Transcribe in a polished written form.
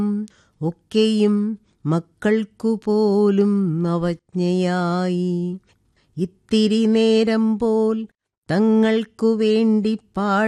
ഒക്കെയും മക്കൾക്കു പോലും അവജ്ഞയായി. ഇത്തിരി നേരം പോൽ തങ്ങൾക്കു വേണ്ടി